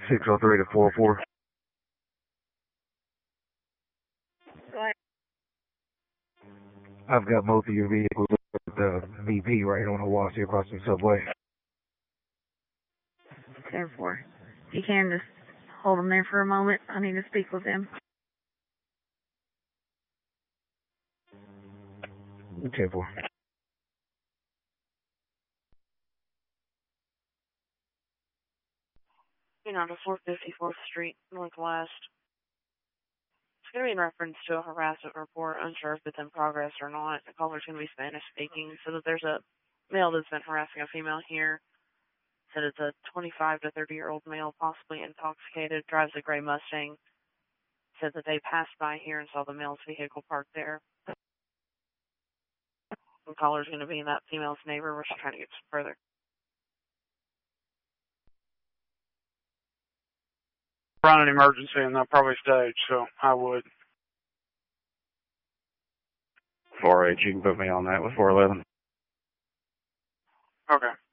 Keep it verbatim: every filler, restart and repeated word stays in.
six oh three to four oh four. Go ahead. I've got both of your vehicles with the V P right on the Wassy across the subway. ten four. If you can, just hold him there for a moment. I need to speak with him. ten four. You know, to four fifty-fourth Street, Northwest. It's going to be in reference to a harassment report. Unsure if it's in progress or not. The caller's going to be Spanish-speaking, so that there's a male that's been harassing a female here. Said it's a twenty-five to thirty-year-old male, possibly intoxicated, drives a gray Mustang. Said that they passed by here and saw the male's vehicle parked there. The caller's going to be in that female's neighbor. We're just trying to get some further. Run an emergency and they'll probably stage, so I would. four H, you can put me on that with four eleven. Okay.